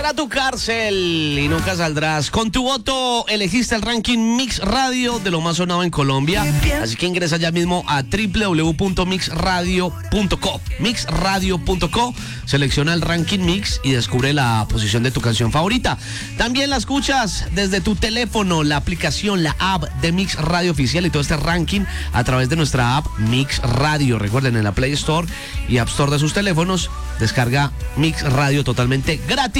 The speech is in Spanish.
a tu cárcel y nunca saldrás. Con tu voto elegiste el ranking Mix Radio de lo más sonado en Colombia. Así que ingresa ya mismo a www.mixradio.co. Mixradio.co. Selecciona el ranking Mix y descubre la posición de tu canción favorita. También la escuchas desde tu teléfono, la aplicación, la app de Mix Radio Oficial y todo este ranking a través de nuestra app Mix Radio. Recuerden, en la Play Store y App Store de sus teléfonos, descarga Mix Radio totalmente gratis.